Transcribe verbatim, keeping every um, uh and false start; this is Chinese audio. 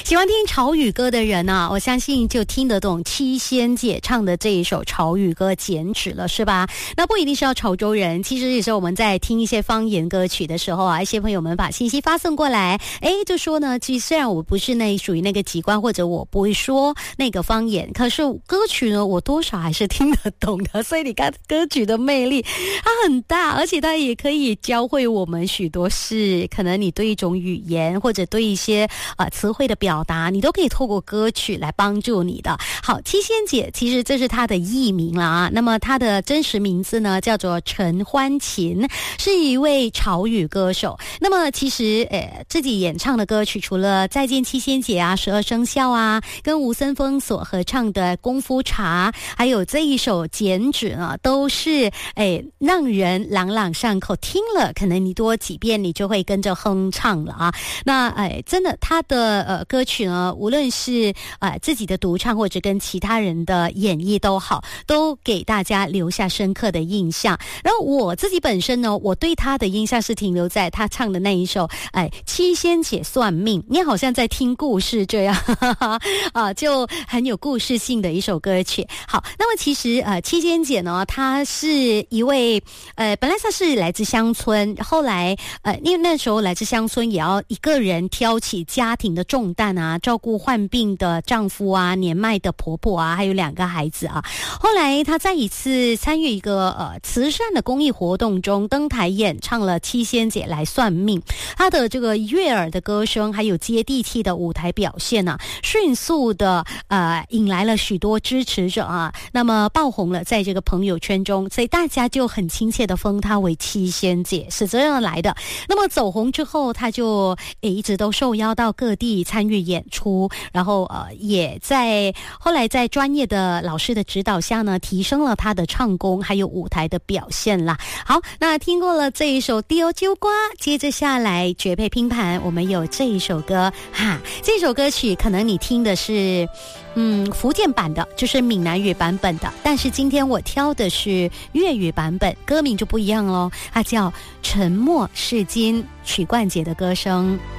喜欢听潮语歌的人啊，我相信就听得懂七仙姐唱的这一首潮语歌《剪纸》了，是吧？那不一定是要潮州人，其实也是我们在听一些方言歌曲的时候啊，一些朋友们把信息发送过来，诶，就说呢，其实虽然我不是那属于那个籍贯，或者我不会说那个方言，可是歌曲呢，我多少还是听得懂的。所以你看，歌曲的魅力它很大，而且它也可以教会我们许多事。可能你对一种语言或者对一些呃词汇的表达，你都可以透过歌曲来帮助你的。好，七仙姐其实这是她的艺名了啊。那么她的真实名字呢叫做陈欢琴，是一位潮语歌手。那么其实呃自己演唱的歌曲，除了再见七仙姐啊、十二生肖啊，跟吴森峰所合唱的功夫茶，还有这一首剪纸呢，都是哎让人朗朗上口，听了可能你多几遍你就会跟着哼唱了啊。那哎真的他的呃歌曲呢，无论是呃自己的独唱或者跟其他人的演绎都好，都给大家留下深刻的印象。然后我自己本身呢，我对他的印象是停留在他唱的那一首哎七仙姐算命，你好像在听故事这样哈哈啊，就很有故事性的一首歌曲。好，那么其实呃七仙姐呢，她是一位呃本来她是来自乡村，后来呃因为那时候来自乡村也要一个人挑起家庭的重担啊，照顾患病的丈夫啊，年迈的婆婆啊，还有两个孩子啊。后来她在一次参与一个呃慈善的公益活动中登台演唱了七仙姐来算命，她的这个悦耳的歌声还有接地气的舞台表现啊，迅速的呃引来了许多支持者啊，那么爆红了在这个朋友圈中，所以大家就很亲切的封她为七仙姐，是这样来的。那么走红之后，她就也一直都受邀到各地参与演出，然后呃也在后来在专业的老师的指导下呢，提升了她的唱功还有舞台的表现啦。好，那听过了这一首《丢酒瓜》，接着下来绝配拼盘，我们有这一首歌哈，这首歌曲可能你听的是嗯福建版的，就是闽南语版本的，但是今天我挑的是粤语版本，歌名就不一样咯，它叫《沉默是金》，许冠杰的歌声。